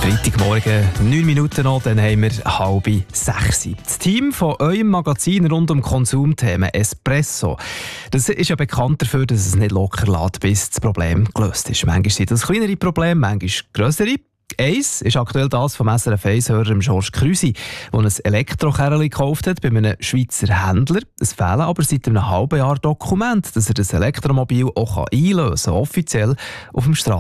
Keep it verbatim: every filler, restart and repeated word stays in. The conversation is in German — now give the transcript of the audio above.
Freitagmorgen, neun Minuten noch, dann haben wir halb sechs. Das Team von eurem Magazin rund um Konsumthemen Espresso, das ist ja bekannt dafür, dass es nicht locker lässt, bis das Problem gelöst ist. Manchmal sind das kleinere Probleme, manchmal grössere. Eins ist aktuell das vom S R F eins-Hörer George Krüsi, der ein Elektrokerli gekauft hat bei einem Schweizer Händler. Es fehlen aber seit einem halben Jahr Dokumente, dass er das Elektromobil auch einlösen kann, offiziell auf dem Strassen